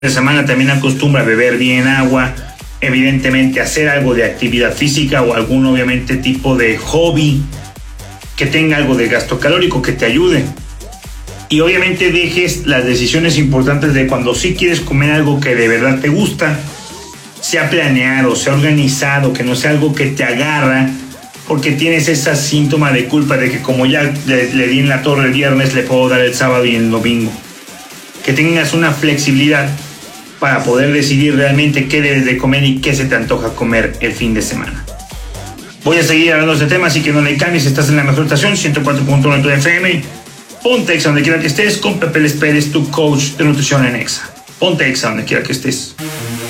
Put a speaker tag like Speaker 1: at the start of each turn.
Speaker 1: de semana también acostumbra a beber bien agua, evidentemente hacer algo de actividad física o algún obviamente tipo de hobby que tenga algo de gasto calórico que te ayude. Y obviamente dejes las decisiones importantes de cuando sí quieres comer algo que de verdad te gusta, sea planeado, sea organizado, que no sea algo que te agarra porque tienes ese síntoma de culpa de que como ya le di en la torre el viernes, le puedo dar el sábado y el domingo. Que tengas una flexibilidad para poder decidir realmente qué debes de comer y qué se te antoja comer el fin de semana. Voy a seguir hablando de este tema, así que no le cambies, estás en la mejor estación, 104.1 en tu FM. Ponte Exa donde quiera que estés, con Pepe Les Pérez, tu coach de nutrición en Exa. Ponte Exa donde quiera que estés.